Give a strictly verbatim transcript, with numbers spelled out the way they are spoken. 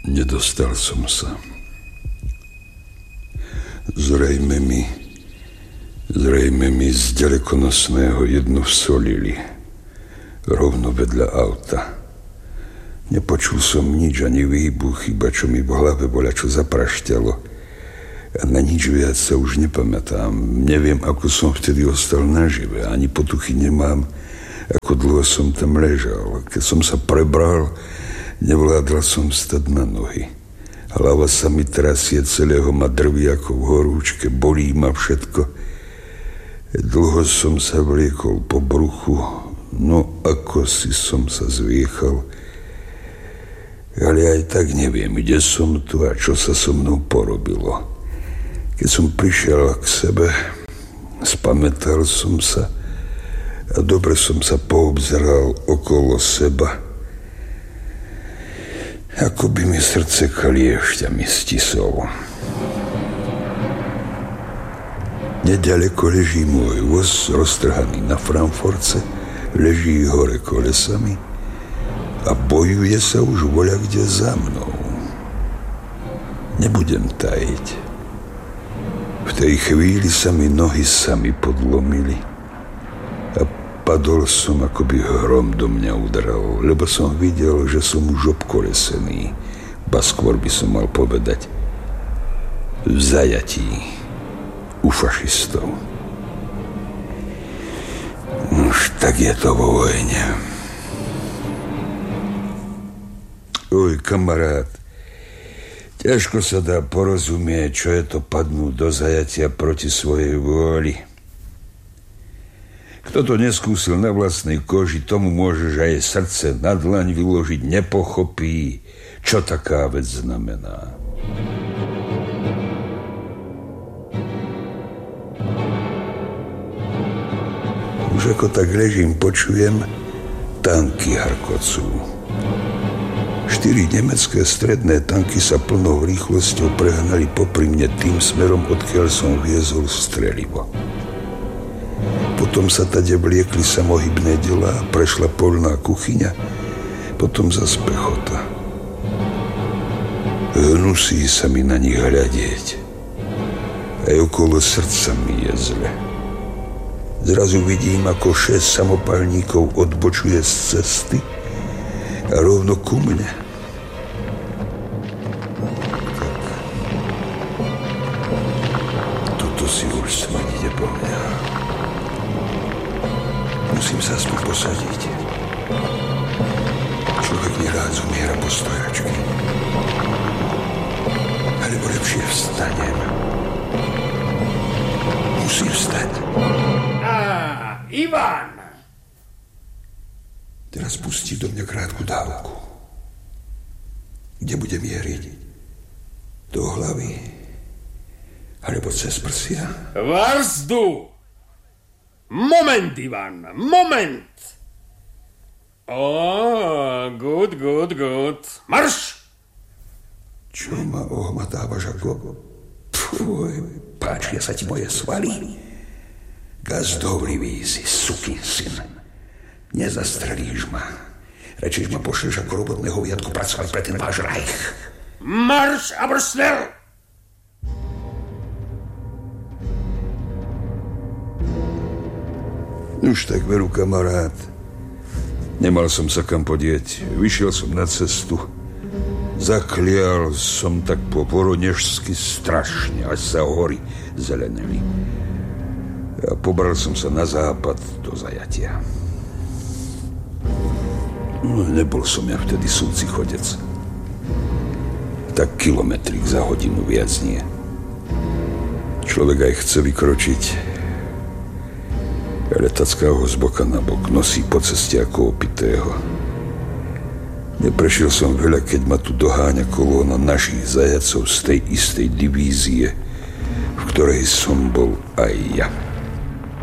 Nedostal som sa. Zrejme mi, zrejme mi z ďalekonosného jednu vsolili. Rovno vedľa auta. Nepočul som nič, ani výbuch, iba čo mi v hlave bola, čo zaprašťalo. A na nič viac sa už nepamätám. Neviem, ako som vtedy ostal nažive. Ani potuchy nemám, ako dlho som tam ležal. Keď som sa prebral, nevládal som stať na nohy. Hlava sa mi trasie, celého ma drví ako v horúčke, bolí ma všetko. Dlho som sa vliekol po bruchu, no ako si som sa zviechal. Ale aj tak neviem, kde som tu a čo sa so mnou porobilo. Keď som prišiel k sebe, spamätal som sa a dobre som sa poobzeral okolo seba. Ako by mi srdce kaliešťami stisol. Nedaleko leží môj voz roztrhaný na Frankfurtce, leží hore kolesami a bojuje sa už voľakde za mnou. Nebudem tajiť. V tej chvíli sa mi nohy sami podlomili a padol som, ako by hrom do mňa udral, lebo som videl, že som už obkolesený, ba skôr by som mal povedať v zajatí u fašistov. Už tak je to vo vojne. Oj, kamarát, ťažko sa dá porozumieť, čo je to padnúť do zajatia proti svojej vôli. Kto to neskúsil na vlastnej koži, tomu môže, že aj srdce na dlaň vyložiť, nepochopí, čo taká vec znamená. Už ako tak ležím, počujem, tanky harkocú. Štyri nemecké stredné tanky sa plnou rýchlosťou prehnali popri mne tým smerom, odkiaľ som viezol strelivo. Potom sa tade vliekli samohybné delá, prešla poľná kuchyňa, potom zas pechota. Hnusí sa mi na nich hľadieť. Aj okolo srdca mi je zle. Zrazu vidím, ako šesť samopalníkov odbočuje z cesty a rovno ku mne. Toto si už smrť ide po mňa. Musím sa aspoň posadiť. Človek nerád zomiera po stojačke. Alebo lepšie vstanem. Musím vstať. Á, Ivan! Teraz pustí do mňa krátku dávku. Kde bude mieriť? Do hlavy? Alebo cez prsia? Varzdu! Moment, Ivan, moment! Ó, good, good, good. Marš! Čo ma ohmatávaš ako... Fuj, páčia sa ti moje svaly? Gazdovlivý si, suký syn. Nezastrelíš ma. Radšej ma pošleš ako robotného viatku pracovať pre ten váš Reich. Marš, aber schnell! Už tak veru, kamarát. Nemal som sa kam podieť. Vyšiel som na cestu. Zaklial som tak po voronežsky strašne, až sa hory zeleneli. A pobral som sa na západ do zajatia. No, nebol som ja vtedy súci chodec. Tak kilometrík za hodinu viac nie. Človek aj chce vykročiť, ale tacká ho z boka na bok, nosí po ceste ako opitého. Neprešiel som veľa, keď ma tu doháňa kolóna našich zajacov z tej istej divízie, v ktorej som bol aj ja.